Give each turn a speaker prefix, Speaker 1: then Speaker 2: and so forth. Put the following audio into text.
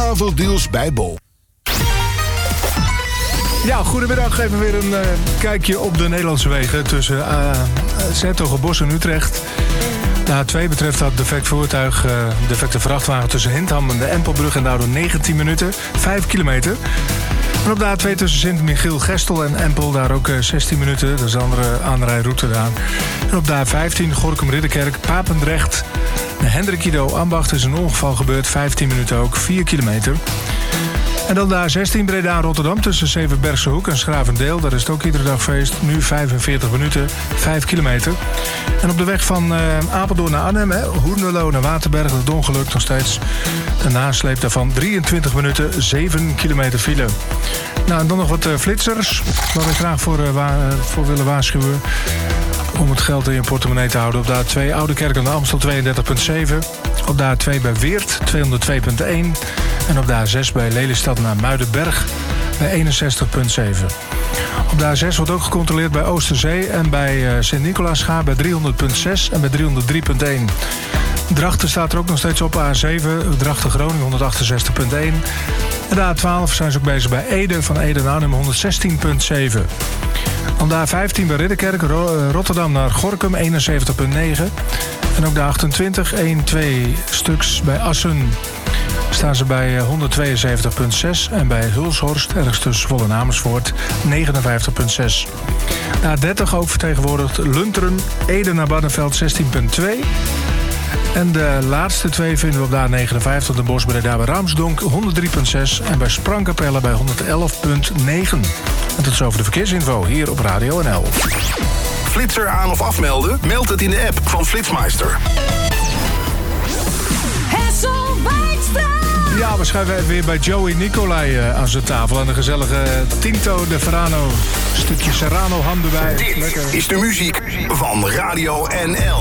Speaker 1: naveldeals bij Bol.
Speaker 2: Ja, goedemiddag. Even weer een kijkje op de Nederlandse wegen tussen Zertogenbosch en Utrecht. De A2 betreft dat defect voertuig, defecte vrachtwagen tussen Hindham en de Empelbrug en daardoor 19 minuten, 5 kilometer. En op de A2 tussen Sint-Michiel-Gestel en Empel daar ook 16 minuten. Dat is de andere aanrijroute daar. En op de A15 Gorinchem-Ridderkerk, Papendrecht, Hendrik Ido Ambacht is een ongeval gebeurd, 15 minuten ook, 4 kilometer. En dan de A16 Breda-Rotterdam tussen Zevenbergse Hoek en Schravendeel. Daar is het ook iedere dag feest. Nu 45 minuten, 5 kilometer. En op de weg van Apeldoorn naar Arnhem, Hoenderloo naar Waterberg, dat ongeluk nog steeds. De nasleep daarvan 23 minuten, 7 kilometer file. Nou, en dan nog wat flitsers, waar ik graag voor willen waarschuwen. Om het geld in je portemonnee te houden. Op de A2 Oudekerk aan de Amstel 32,7. Op de A2 bij Weert 202,1. En op de A6 bij Lelystad naar Muidenberg bij 61,7. Op de A6 wordt ook gecontroleerd bij Oosterzee en bij Sint-Nicolaasgaar bij 300,6 en bij 303,1. Drachten staat er ook nog steeds op A7, Drachten-Groningen 168,1. En de A12 zijn ze ook bezig bij Ede, van Ede naar Arnhem 116,7. Dan de A15 bij Ridderkerk, Rotterdam naar Gorinchem 71,9. En ook de 28, 1-2 stuks bij Assen staan ze bij 172,6. En bij Hulshorst, ergens tussen Zwolle en Amersfoort, 59,6. De A30 ook vertegenwoordigd Lunteren, Ede naar Barneveld 16,2. En de laatste twee vinden we op de A59, de Bosbreda bij Raamsdonk 103,6. En bij Sprangkapelle bij 111,9. En tot zover de verkeersinfo hier op Radio NL.
Speaker 1: Flitser aan of afmelden? Meld het in de app van Flitsmeister.
Speaker 3: Hessel Wijkstra!
Speaker 2: Ja, we schuiven weer bij Joey Nicolai aan zijn tafel. En een gezellige Tinto de Verano. Stukje Serrano ham erbij.
Speaker 1: Dit
Speaker 2: Lekker.
Speaker 1: is de muziek van Radio NL.